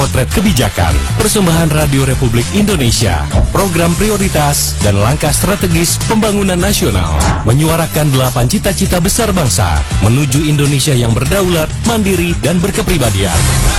Potret Kebijakan, persembahan Radio Republik Indonesia, program prioritas dan langkah strategis pembangunan nasional, menyuarakan 8 cita-cita besar bangsa menuju Indonesia yang berdaulat, mandiri dan berkepribadian.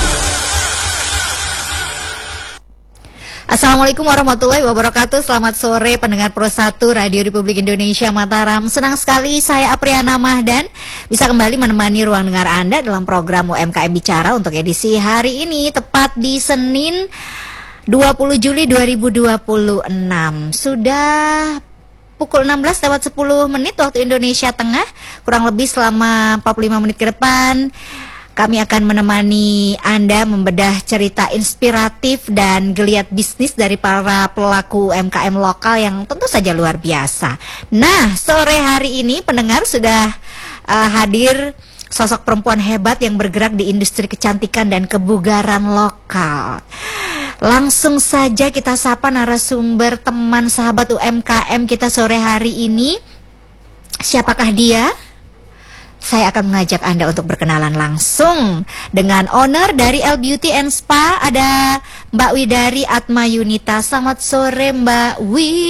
Assalamualaikum warahmatullahi wabarakatuh. Selamat sore pendengar Pro 1 Radio Republik Indonesia Mataram. Senang sekali saya Apriana Mahdan bisa kembali menemani ruang dengar Anda dalam program UMKM Bicara untuk edisi hari ini, tepat di Senin 20 Juli 2026. Sudah pukul 16:10 waktu Indonesia Tengah. Kurang lebih selama 45 menit ke depan kami akan menemani Anda membedah cerita inspiratif dan geliat bisnis dari para pelaku UMKM lokal yang tentu saja luar biasa. Nah, sore hari ini pendengar sudah hadir sosok perempuan hebat yang bergerak di industri kecantikan dan kebugaran lokal. Langsung saja kita sapa narasumber teman sahabat UMKM kita sore hari ini. Siapakah dia? Saya akan mengajak Anda untuk berkenalan langsung dengan owner dari L Beauty and Spa, ada Mbak Widari Atma Yunita. Selamat sore Mbak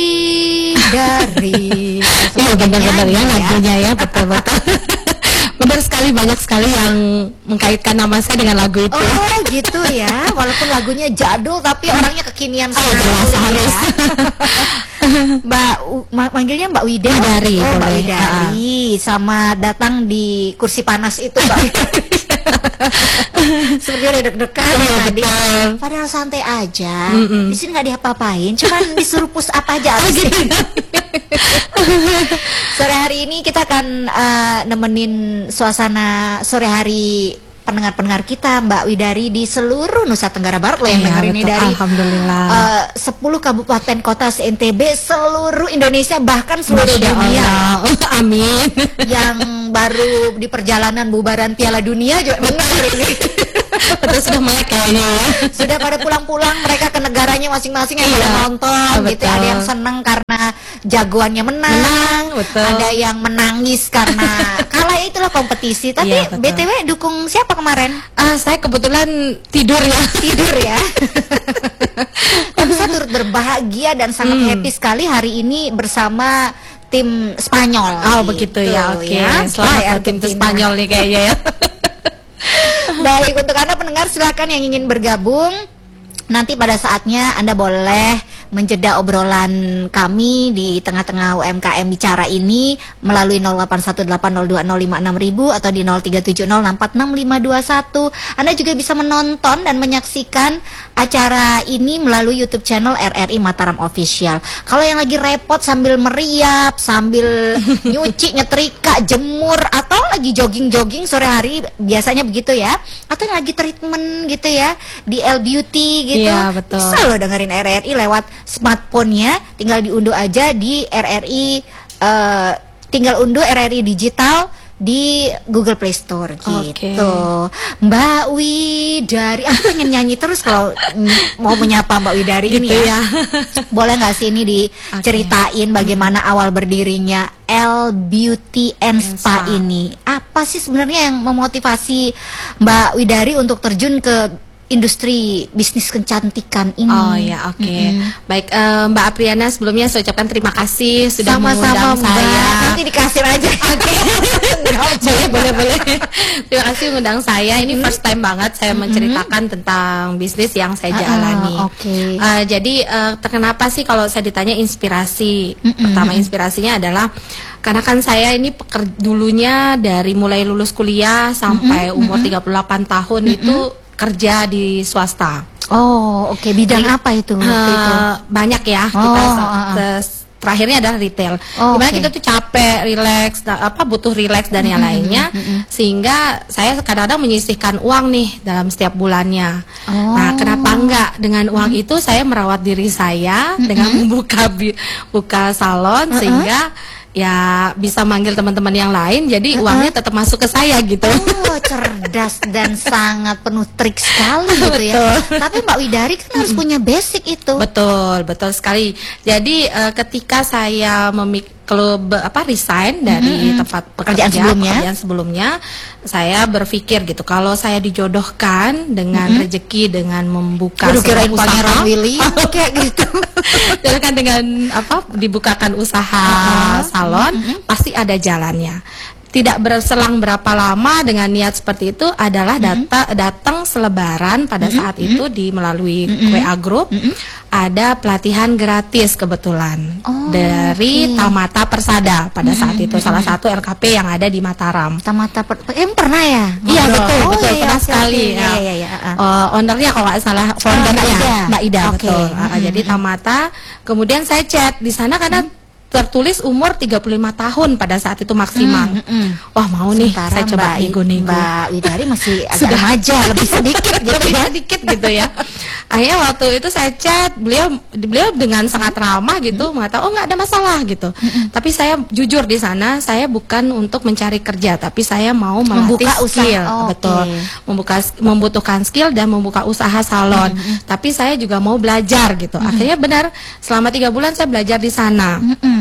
Widari. Iya benar-benar ya lagunya ya, betul-betul. Benar sekali, banyak sekali yang mengkaitkan nama saya dengan lagu itu. Oh gitu ya, walaupun lagunya jadul tapi orangnya kekinian sekali harus. Manggilnya Mbak Widari. Oh, Mbak Widari. Sama datang di kursi panas itu Mbak Widari. Seperti udah deg-degan tadi. Padahal santai aja. Di sini nggak diapa-apain, cuman disuruh push up aja. Sore hari ini kita akan nemenin suasana sore hari pendengar-pendengar kita, Mbak Widari, di seluruh Nusa Tenggara Barat loh yang dengar ini dari Alhamdulillah 10 kabupaten kota se-NTB, seluruh Indonesia, bahkan seluruh dunia. Amin. Yang baru di perjalanan bubaran Piala Dunia juga dengar ini. Betul, sudah melek kayaknya ya. Sudah pada pulang-pulang mereka ke negaranya masing-masing yang pada nonton gitu. Ada yang seneng karena jagoannya menang, ada yang menangis karena kalah, itulah kompetisi. Tapi BTW dukung siapa kemarin? Saya kebetulan tidur ya. Tidur ya. Tapi saya turut berbahagia dan sangat happy sekali hari ini bersama tim Spanyol. Oh begitu ya, oke. Selamat tim Spanyol nih kayaknya ya. Baik, untuk Anda pendengar silakan yang ingin bergabung. Nanti pada saatnya Anda boleh menjeda obrolan kami di tengah-tengah UMKM Bicara ini melalui 081802056000 atau di 0370646521. Anda juga bisa menonton dan menyaksikan acara ini melalui YouTube channel RRI Mataram Official. Kalau yang lagi repot sambil meriap, sambil nyuci, nyetrika, jemur, atau lagi jogging-jogging sore hari, biasanya begitu ya, atau yang lagi treatment gitu ya di L Beauty gitu, betul. Bisa loh dengerin RRI lewat smartphone-nya, tinggal diunduh aja di RRI, tinggal unduh RRI digital di Google Play Store gitu. Mbak Widari, aku pengen nyanyi terus kalau mau menyapa Mbak Widari gitu ini ya. Boleh nggak sih ini diceritain bagaimana awal berdirinya L Beauty and Spa ini? Apa sih sebenarnya yang memotivasi Mbak Widari untuk terjun ke industri bisnis kecantikan ini? Oh ya, oke. Baik, Mbak Apriana, sebelumnya saya ucapkan terima kasih sudah mengundang saya. Nanti dikasih aja. Oke. Boleh. Terima kasih mengundang saya. Ini first time banget saya menceritakan tentang bisnis yang saya jalani. Jadi kenapa sih kalau saya ditanya inspirasi? Pertama inspirasinya adalah karena kan saya ini dulunya dari mulai lulus kuliah sampai umur 38 tahun itu kerja di swasta. Oh, oke. Bidang apa itu? Banyak ya. Terakhirnya adalah retail. Dimana kita tuh capek, relax, butuh relax dan yang lainnya, sehingga saya kadang-kadang menyisihkan uang nih dalam setiap bulannya. Nah, kenapa enggak dengan uang itu saya merawat diri saya dengan buka salon sehingga ya bisa manggil teman-teman yang lain, jadi uangnya tetap masuk ke saya gitu. Oh, cerdas dan sangat penuh trik sekali gitu ya. Tapi Mbak Widari kan harus punya basic itu. Betul sekali. Jadi ketika saya resign dari tempat pekerjaan sebelumnya, saya berpikir gitu, kalau saya dijodohkan dengan rezeki, dengan membuka usaha Willy kayak gitu, dengan dibukakan usaha salon, pasti ada jalannya. Tidak berselang berapa lama dengan niat seperti itu adalah datang selebaran pada saat itu melalui WA Group, ada pelatihan gratis kebetulan dari Tamata Persada pada saat itu, salah satu LKP yang ada di Mataram. Tamata pernah ya? Iya betul, pernah sekali. Ownernya kalau nggak salah foundernya Mbak Ida, betul. Jadi Tamata, kemudian saya chat di sana karena tertulis umur 35 tahun pada saat itu maksimal. Wah, mau nih saya coba nego-nego. Mbak Widari masih agak remaja, lebih sedikit gitu ya. Akhirnya waktu itu saya chat, beliau dengan sangat ramah gitu, mengatakan nggak ada masalah gitu. Tapi saya jujur di sana, saya bukan untuk mencari kerja, tapi saya mau melatih skill, betul. Membutuhkan skill dan membuka usaha salon. Tapi saya juga mau belajar gitu. Akhirnya benar, selama 3 bulan saya belajar di sana.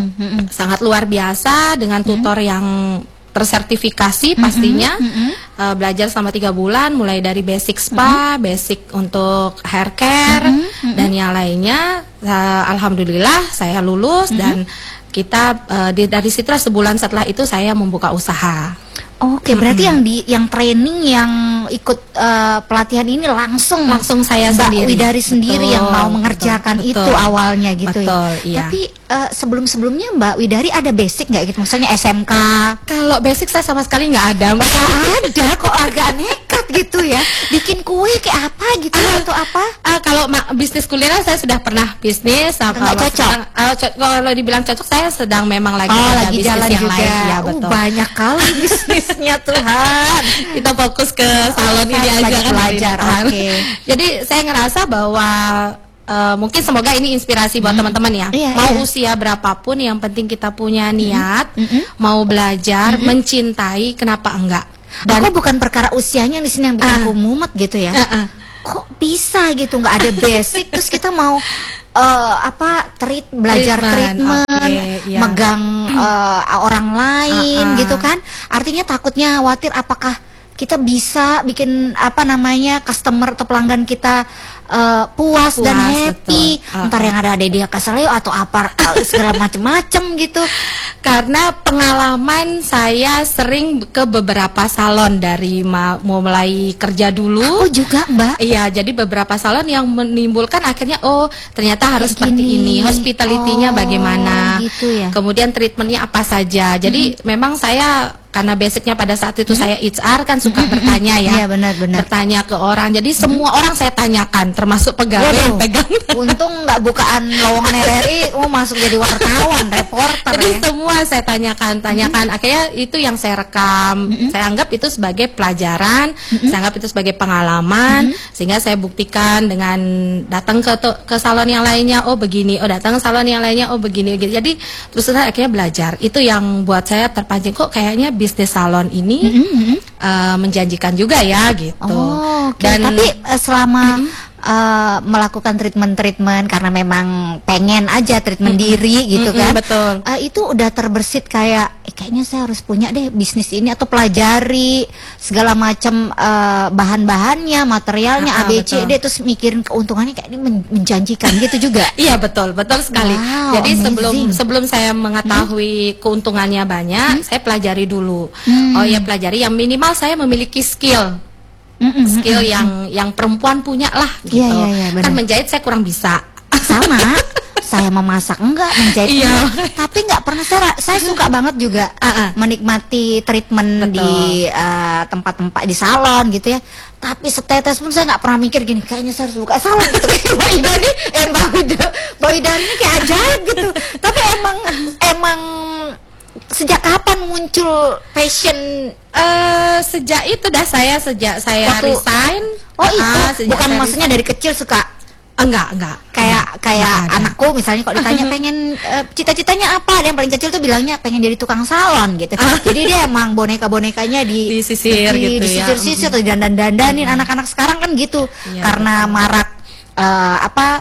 Sangat luar biasa dengan tutor yang tersertifikasi pastinya. Belajar selama 3 bulan, mulai dari basic spa, basic untuk hair care dan yang lainnya. Alhamdulillah saya lulus dan kita dari situlah sebulan setelah itu saya membuka usaha. Oke, berarti yang training yang ikut pelatihan ini langsung saya sendiri. Widari sendiri yang mau mengerjakan itu awalnya gitu ya. Iya. Tapi sebelum-sebelumnya Mbak Widari ada basic nggak gitu? Misalnya SMK? Kalau basic saya sama sekali nggak ada. Ada kok, agak nekat gitu ya. Bikin kue kayak apa gitu atau apa? Kalau bisnis kuliner saya sudah pernah bisnis. Nggak cocok? Kalau dibilang cocok, saya sedang memang lagi bisnis jalan yang juga. Lain. Ya, betul. Banyak kali bisnisnya Tuhan. Kita fokus ke salon ini aja kan. Belajar. Jadi saya ngerasa bahwa mungkin semoga ini inspirasi buat teman-teman ya. Mau usia berapapun, yang penting kita punya niat, mau belajar, mencintai, kenapa enggak? Dan aku bukan perkara usianya di sini yang bikin aku mumet gitu ya. Kok bisa gitu, nggak ada basic terus kita mau belajar treatment, megang orang lain gitu kan? Artinya takutnya khawatir apakah kita bisa bikin customer atau pelanggan kita puas dan happy. Ntar yang ada dia keselio atau apa segala macem-macem gitu. Karena pengalaman saya sering ke beberapa salon dari mulai kerja dulu. Aku juga, Mbak. Iya, jadi beberapa salon yang menimbulkan akhirnya ternyata harus seperti ini. Hospitality-nya bagaimana? Gitu ya. Kemudian treatmentnya apa saja. Jadi memang saya karena basicnya pada saat itu saya HR kan suka bertanya ya. Iya, benar-benar. Bertanya ke orang. Jadi semua orang saya tanyakan, termasuk pegawai yang pegang. Untung nggak bukaan lowongan RRI, masuk jadi wartawan, reporter. Jadi ya. semua saya tanyakan. Akhirnya itu yang saya rekam. Saya anggap itu sebagai pelajaran, saya anggap itu sebagai pengalaman, sehingga saya buktikan dengan datang ke salon yang lainnya, begini, datang ke salon yang lainnya, begini, gitu. Jadi terus akhirnya belajar. Itu yang buat saya terpancing, kok kayaknya bisnis salon ini menjanjikan juga ya gitu. Dan tapi selama melakukan treatment karena memang pengen aja treatment diri gitu kan. Betul. Itu udah terbersit kayaknya saya harus punya deh bisnis ini, atau pelajari segala macam bahan-bahannya, materialnya, ABCD, terus mikirin keuntungannya kayak ini menjanjikan gitu juga. Iya, betul sekali. Wow, jadi amazing. sebelum saya mengetahui keuntungannya banyak, saya pelajari dulu. Pelajari yang minimal saya memiliki skill. Skill yang perempuan punya lah gitu. Iya, kan menjahit saya kurang bisa. Sama. Saya memasak enggak, menjahit tapi nggak pernah. Saya suka banget juga menikmati treatment di tempat-tempat di salon gitu ya. Tapi setetes pun saya nggak pernah mikir gini, kayaknya saya harus buka salon gitu. Mbak Ida ini kayak ajaib gitu. Tapi emang sejak kapan muncul passion? Sejak itu sejak saya resign. Bukan maksudnya dari kecil suka? Enggak. Kayak anakku misalnya kok ditanya pengen cita-citanya apa, yang paling kecil tuh bilangnya pengen jadi tukang salon gitu. Jadi dia emang boneka-bonekanya disisir gitu ya. Disisir atau dandan-dandanin. Anak-anak sekarang kan gitu. Karena marak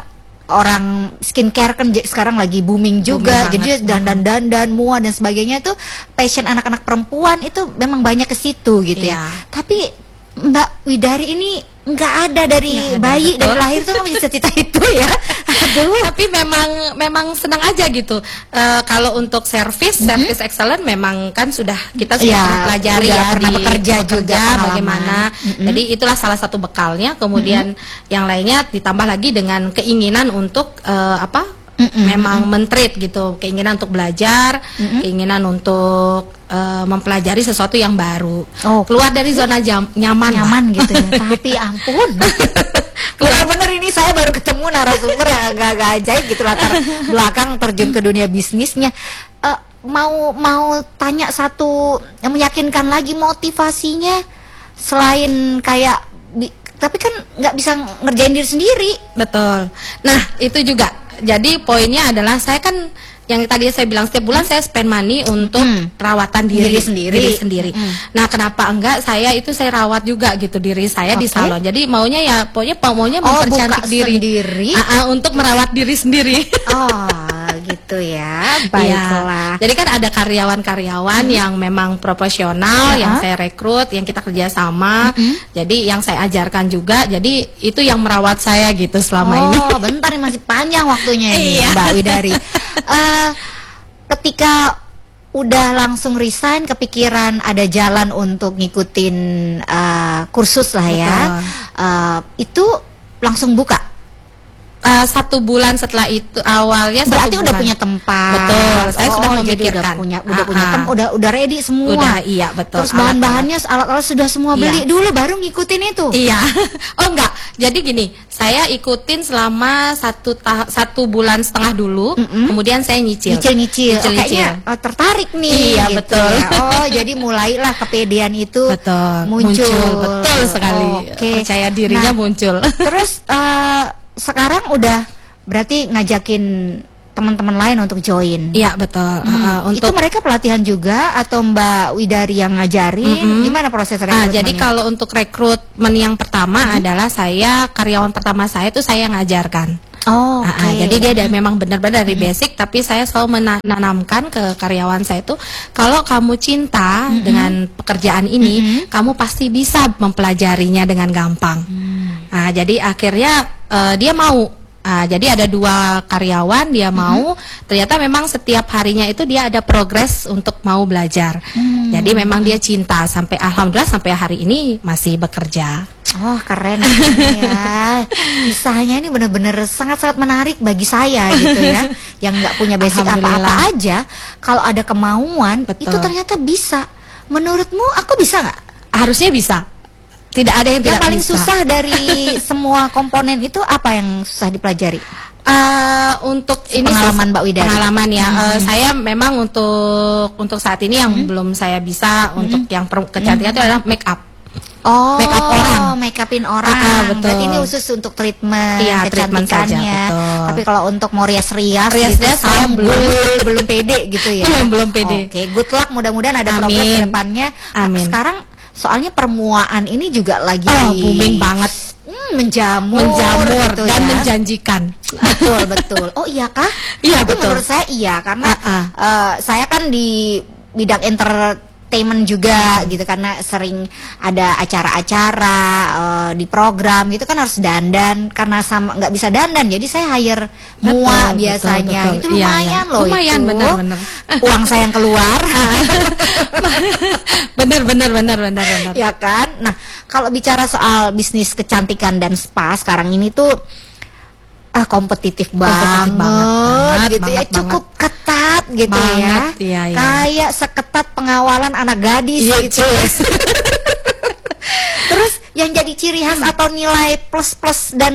orang skincare kan sekarang lagi booming juga, jadi dandan mua dan sebagainya tuh passion anak-anak perempuan itu memang banyak ke situ gitu ya. Tapi Mbak Widari ini nggak ada dari bayi, dari lahir tuh punya cita-cita itu ya. Aduh. Tapi memang senang aja gitu. Kalau untuk service excellent memang kan kita sudah pernah pelajari pernah bekerja juga bagaimana. Jadi itulah salah satu bekalnya. Kemudian yang lainnya ditambah lagi dengan keinginan untuk memang men-treat gitu, keinginan untuk belajar, keinginan untuk mempelajari sesuatu yang baru, keluar dari zona nyaman gitu ya. Tapi ampun, benar-benar ini saya baru ketemu narasumber yang agak-agak ajaib gitu, latar belakang terjun ke dunia bisnisnya. Mau tanya satu yang meyakinkan lagi, motivasinya selain kayak tapi kan nggak bisa ngerjain diri sendiri. Betul. Nah itu juga. Jadi poinnya adalah saya kan yang tadi saya bilang setiap bulan saya spend money untuk perawatan diri sendiri. Nah, kenapa enggak saya rawat juga gitu diri saya di salon. Jadi maunya ya maunya mempercantik diri untuk merawat diri sendiri. Gitu ya. Baiklah. Jadi kan ada karyawan-karyawan yang memang profesional yang saya rekrut, yang kita kerja sama. Jadi yang saya ajarkan juga. Jadi itu yang merawat saya gitu selama ini. Bentar nih, masih panjang waktunya ini Mbak Widari. Ketika udah langsung resign, kepikiran ada jalan untuk ngikutin kursus lah ya. Itu langsung buka. 1 bulan setelah itu awalnya berarti udah punya tempat. Betul, saya sudah memikirkan. Udah punya tempat, udah ready semua. Iya betul. Terus bahan-bahannya, alat-alat sudah semua beli dulu baru ngikutin itu. Iya. Oh enggak. Jadi gini, saya ikutin selama 1 bulan setengah dulu, kemudian saya nyicil. Kayaknya tertarik nih. Iya gitu betul. Ya. Jadi mulailah kepedean itu muncul. Betul sekali. Percaya dirinya muncul. Terus sekarang udah berarti ngajakin teman-teman lain untuk join. Iya betul. Itu mereka pelatihan juga atau Mbak Widari yang ngajarin? Gimana proses rekrutmennya? Jadi kalau untuk rekrutmen yang pertama adalah karyawan pertama saya itu saya ngajarkan. Jadi dia memang benar-benar dari basic, tapi saya selalu menanamkan ke karyawan saya itu, kalau kamu cinta dengan pekerjaan ini, kamu pasti bisa mempelajarinya dengan gampang. Jadi akhirnya dia mau. Jadi ada 2 karyawan, dia mau, ternyata memang setiap harinya itu dia ada progres untuk mau belajar. Jadi memang dia cinta sampai alhamdulillah sampai hari ini masih bekerja. Keren ya. Kisahnya ini benar-benar sangat-sangat menarik bagi saya gitu ya. Yang nggak punya basic apa-apa aja, kalau ada kemauan itu ternyata bisa. Menurutmu aku bisa nggak? Harusnya bisa. Tidak ada yang tidak paling bisa. Susah dari semua komponen itu apa yang susah dipelajari? Untuk ini pengalaman Mbak Widari. Pengalaman ya. Saya memang untuk saat ini yang belum saya bisa untuk yang kecantikan itu adalah make up. Make up orang, make upin orang. Betul. Berarti ini khusus untuk treatment, treatment saja. Tapi kalau untuk mau rias-rias gitu, saya belum pede gitu ya. Belum pede. Good luck, mudah-mudahan ada progres ke depannya. Sekarang soalnya permuaan ini juga lagi booming banget, menjamur gitu dan ya. Menjanjikan. Betul. Oh iya kah? Iya betul. Menurut saya iya, karena saya kan di bidang entertainment juga gitu, karena sering ada acara-acara di program gitu kan harus dandan, karena sama nggak bisa dandan jadi saya hire mua biasanya. Itu lumayan loh. Lumayan, itu benar. uang saya yang keluar. benar. Ya kan. Nah, kalau bicara soal bisnis kecantikan dan spa sekarang ini tuh kompetitif banget gitu ya, cukup ketat gitu ya. Kayak seketat pengawalan anak gadis gitu. Terus yang jadi ciri khas atau nilai plus dan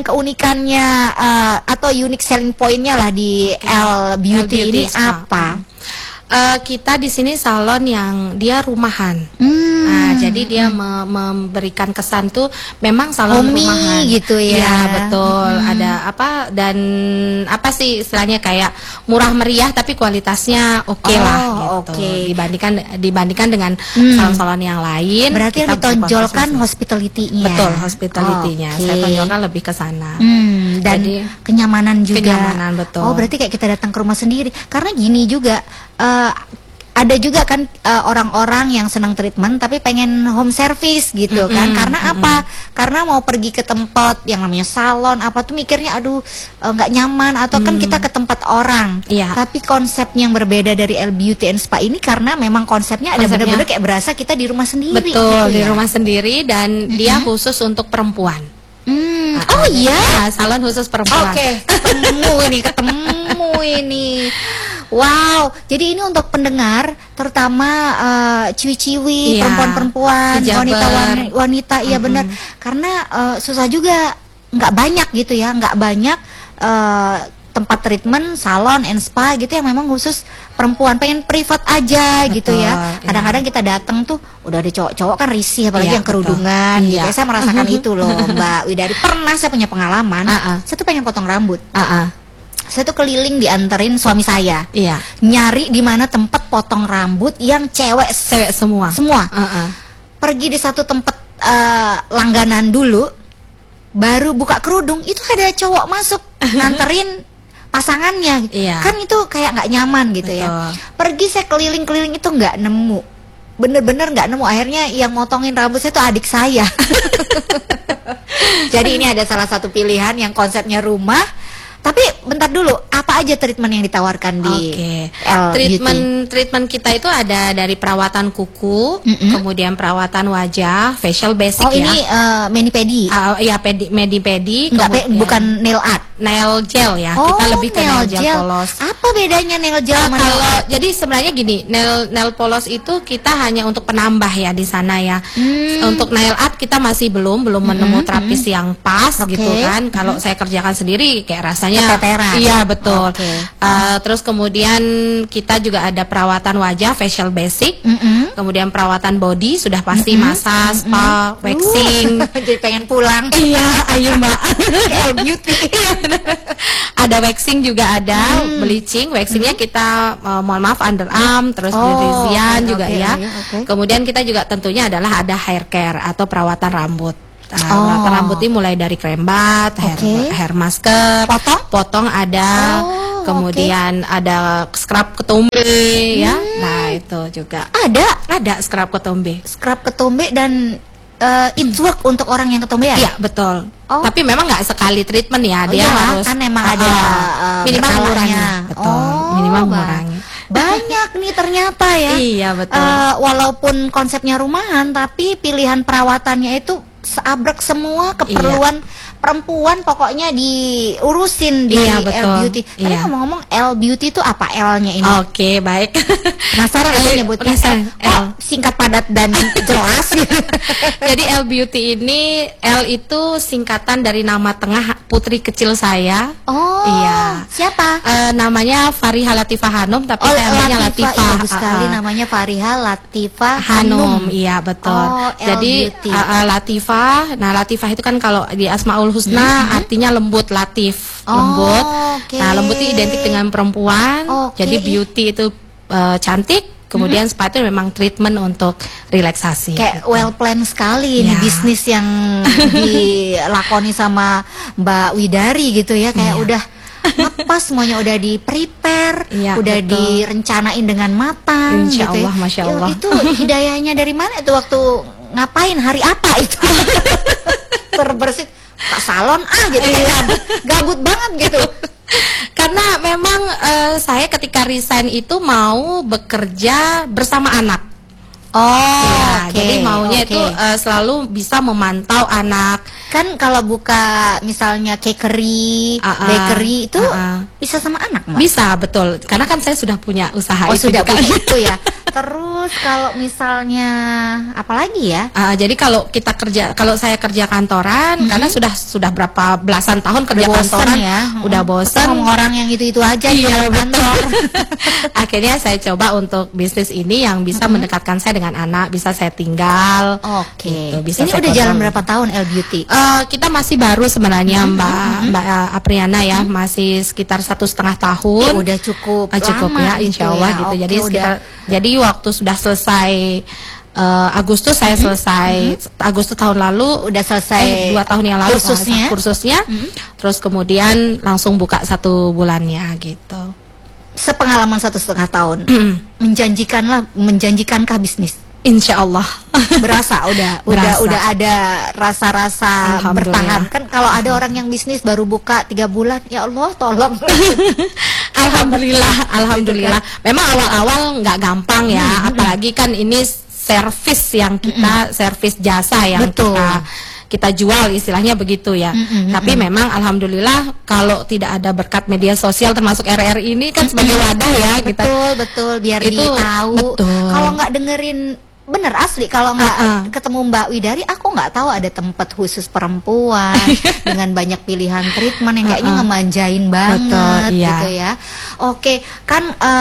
keunikannya atau unique selling pointnya lah di L Beauty ini apa? Kita di sini salon yang dia rumahan. Nah, jadi dia memberikan kesan tuh memang salon homey rumahan gitu ya. Iya, betul. Ada apa dan apa sih istilahnya kayak murah meriah tapi kualitasnya oke lah gitu. Dibandingkan dengan salon-salon yang lain. Berarti yang ditonjolkan hospitality-nya. Betul, hospitality-nya. Saya tonjolkan lebih ke sana. Dan jadi, kenyamanan juga. Kenyamanan, betul. Oh, berarti kayak kita datang ke rumah sendiri. Karena gini juga ada juga kan orang-orang yang senang treatment tapi pengen home service gitu kan. Karena apa? Karena mau pergi ke tempat yang namanya salon apa tuh mikirnya aduh nggak nyaman atau kan kita ke tempat orang. Tapi konsep yang berbeda dari L Beauty and Spa ini karena memang konsepnya ada benar-benar kayak berasa kita di rumah sendiri. Betul, gitu di rumah sendiri dan dia khusus untuk perempuan. Oh iya, salon khusus perempuan. Oke, ketemu ini. Wow, jadi ini untuk pendengar, terutama ciwi-ciwi, perempuan-perempuan, wanita, iya benar. Karena susah juga, nggak banyak gitu ya, nggak banyak tempat treatment, salon, and spa gitu yang memang khusus perempuan, pengen privat aja. Betul, gitu ya. Kadang-kadang kita datang tuh udah ada cowok-cowok kan risih, apalagi yang kerudungan. Gitu. Saya merasakan itu loh, Mbak Widari. Pernah saya punya pengalaman, saya tuh pengen potong rambut. Saya tuh keliling dianterin suami saya, nyari di mana tempat potong rambut yang cewek semua. Pergi di satu tempat langganan dulu, baru buka kerudung itu ada cowok masuk nganterin pasangannya, kan itu kayak nggak nyaman gitu. Betul. Ya. Pergi saya keliling-keliling itu nggak nemu, bener-bener nggak nemu. Akhirnya yang motongin rambut saya itu adik saya. Jadi ini ada salah satu pilihan yang konsepnya rumah. Tapi bentar dulu, apa aja treatment yang ditawarkan di treatment kita itu ada dari perawatan kuku, kemudian perawatan wajah, facial basic ya. Oh ini mani-pedi? Iya, mani-pedi. Bukan nail art? Nail gel ya, kita lebih ke nail gel polos. Apa bedanya nail gel sama nail art? Jadi sebenarnya gini, nail polos itu kita hanya untuk penambah ya di sana ya. Untuk nail art kita masih belum menemu terapis yang pas gitu kan. Kalau saya kerjakan sendiri kayak rasanya keteteran. Iya betul. Terus kemudian kita juga ada perawatan wajah, facial basic, kemudian perawatan body sudah pasti massage, spa, waxing. Jadi pengen pulang. Iya, ayo Mbak. Kayak beauty. Ada waxing juga ada, bleaching, waxingnya kita mohon maaf underarm, terus Brazilian juga ya. Kemudian kita juga tentunya adalah ada hair care atau perawatan rambut. Perawatan rambut ini mulai dari krembat, hair masker, potong ada, kemudian ada scrub ketombe ya. Nah itu juga ada scrub ketombe dan it's work untuk orang yang ketombe ya? Iya betul. Tapi memang nggak sekali treatment ya, dia harus kan memang ada minimal mengurangi. Betul, minimal mengurangi. Banyak nih ternyata ya. Iya betul. Walaupun konsepnya rumahan, tapi pilihan perawatannya itu seabrek semua keperluan perempuan, pokoknya diurusin di L Beauty. Tapi ngomong-ngomong L Beauty itu apa L-nya ini? Oke, baik. Penasaran aku nyebutnya L. Singkat padat dan jelas. Jadi L Beauty ini, L itu singkatan dari nama tengah putri kecil saya. Oh, iya. Siapa? Namanya Fariha Latifah Hanum, tapi saya namanya Latifah. Bagus sekali namanya Fariha Latifah Hanum. Iya, betul. Jadi Latifah, nah Latifah itu kan kalau di Asmaul Husna artinya lembut, latif, lembut. Nah, lembut itu identik dengan perempuan. Jadi beauty itu cantik. Kemudian spa itu memang treatment untuk relaksasi. Kayak well planned sekali ini bisnis yang dilakoni sama Mbak Widari gitu ya. Kayak udah pas semuanya udah di prepare, udah direncanain dengan matang. Insya gitu Allah, ya. Masya Allah. Itu hidayahnya dari mana itu waktu ngapain, hari apa itu? Terbersit Pak salon gitu ya. Gabut banget gitu. Karena memang saya ketika resign itu mau bekerja bersama anak. Jadi maunya itu selalu bisa memantau anak. Kan kalau buka misalnya bakery itu bisa sama anak, Mbak? Bisa, betul. Karena kan saya sudah punya usaha itu. Sudah begitu ya. Terus kalau misalnya apalagi ya? Jadi kalau saya kerja kantoran, karena sudah berapa belasan tahun kerja Udah bosen kantoran, ya. udah bosan. Ngomong orang yang itu aja di Iya, dalam kantor. Akhirnya saya coba untuk bisnis ini yang bisa mendekatkan saya dengan anak, bisa saya tinggal. Oke. Gitu, bisa Ini saya udah jalan kontrol. berapa tahun L Beauty? Kita masih baru sebenarnya Mbak Apriana ya, masih sekitar 1,5 tahun. Udah cukup Cukup lama ya, gitu insya Allah ya. gitu. Oke, Jadi udah. jadi waktu sudah selesai Agustus saya selesai, Agustus tahun lalu Udah selesai 2 tahun yang lalu kursusnya. Terus kemudian langsung buka 1 bulannya gitu. Sepengalaman 1,5 tahun. Menjanjikankah bisnis? Insya Allah. Berasa Berasa. udah ada rasa-rasa Alhamdulillah. bertahan. Kan kalau ada orang yang bisnis baru buka 3 bulan, ya Allah tolong. Alhamdulillah. Memang awal-awal nggak gampang ya, apalagi kan ini servis yang servis jasa yang Betul. kita jual, istilahnya begitu ya. Tapi memang alhamdulillah kalau tidak ada berkat media sosial termasuk RRI ini kan sebagai wadah ya kita. Betul biar Itu, dia tahu. betul. Kalau nggak dengerin, bener asli kalau nggak ketemu Mbak Widari, aku nggak tahu ada tempat khusus perempuan dengan banyak pilihan treatment yang kayaknya ngemanjain banget. Betul, iya. Gitu ya. Oke, kan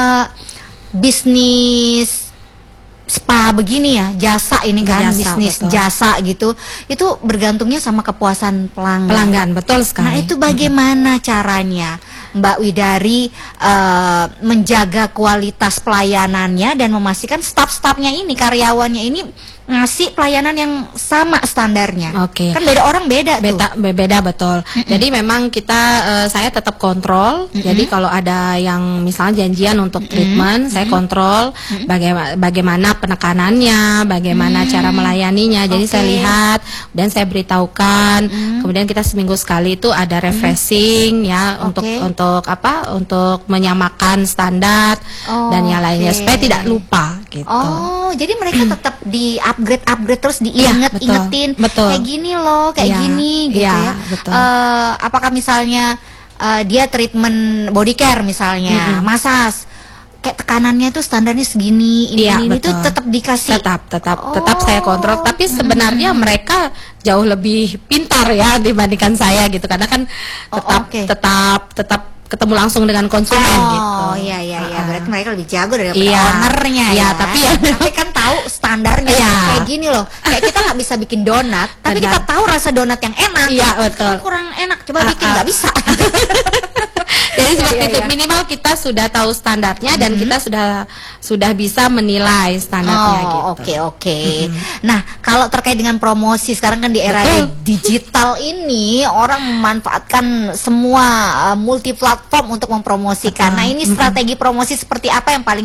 bisnis spa begini ya, jasa ini kan, Jasa, bisnis betul. jasa gitu, itu bergantungnya sama kepuasan pelanggan. Pelanggan, betul sekali. Nah, itu bagaimana caranya Mbak Widari menjaga kualitas pelayanannya dan memastikan staf-stafnya ini, karyawannya ini ngasih pelayanan yang sama standarnya. Oke. Kan beda orang beda tuh. Beda betul. Jadi memang saya tetap kontrol. Jadi kalau ada yang misalnya janjian untuk treatment, saya kontrol bagaimana penekanannya, bagaimana cara melayaninya. Jadi saya lihat dan saya beritahukan. Kemudian kita seminggu sekali itu ada refreshing ya untuk menyamakan standar dan yang lainnya supaya tidak lupa gitu. Oh, jadi mereka tetap di upgrade terus diingetin betul. kayak gini loh, kayak Iya, gini gitu iya, ya. betul. Apakah misalnya dia treatment body care misalnya, massage, kayak tekanannya tuh standarnya segini, ini itu betul. tetap dikasih. Tetap saya kontrol. Tapi sebenarnya mereka jauh lebih pintar ya dibandingkan saya gitu. Karena kan tetap ketemu langsung dengan konsumen gitu. Oh iya, berarti mereka lebih jago daripada Iya. ownernya Iya, ya. tapi kan tahu standarnya kayak gini loh. Kayak kita nggak bisa bikin donat, tapi Benar. kita tahu rasa donat yang enak. Iya, betul. Ini kurang enak, coba bikin, nggak bisa. Jadi seperti itu, minimal kita sudah tahu standarnya dan kita sudah bisa menilai standarnya gitu. Oke. Nah, kalau terkait dengan promosi sekarang kan di era digital ini orang memanfaatkan semua multi platform untuk mempromosikan. Nah, ini strategi promosi seperti apa yang paling